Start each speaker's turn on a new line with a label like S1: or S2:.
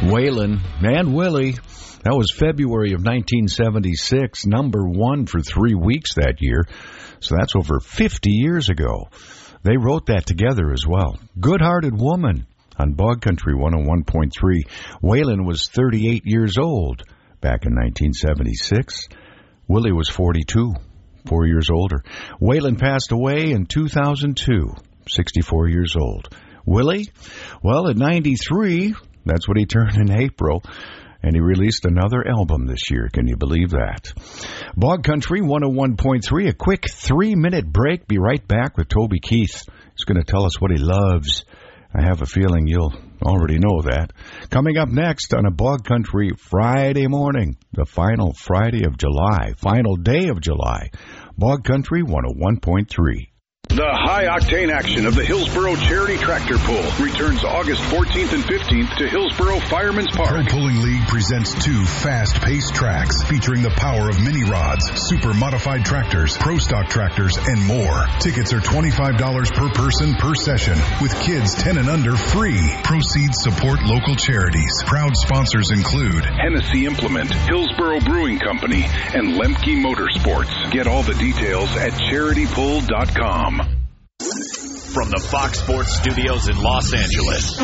S1: Waylon and Willie. That was February of 1976, #1 for 3 weeks that year. So that's over 50 years ago. They wrote that together as well. Good-Hearted Woman on Bog Country 101.3. Waylon was 38 years old back in 1976. Willie was 42, 4 years older. Waylon passed away in 2002, 64 years old. Willie, well, at 93, that's what he turned in April. And he released another album this year. Can you believe that? Bog Country 101.3, a quick 3-minute break. Be right back with Toby Keith. He's going to tell us what he loves. I have a feeling you'll already know that. Coming up next on a Bog Country Friday morning, the final Friday of July, final day of July. Bog Country 101.3.
S2: The high-octane action of the Hillsboro Charity Tractor Pull returns August 14th and 15th to Hillsboro Fireman's Park.
S3: Pro Pulling League presents 2 fast-paced tracks featuring the power of mini rods, super modified tractors, pro stock tractors, and more. Tickets are $25 per person per session, with kids 10 and under free. Proceeds support local charities. Proud sponsors include
S2: Hennessy Implement, Hillsboro Brewing Company, and Lemke Motorsports. Get all the details at charitypull.com.
S4: From the Fox Sports Studios in Los Angeles,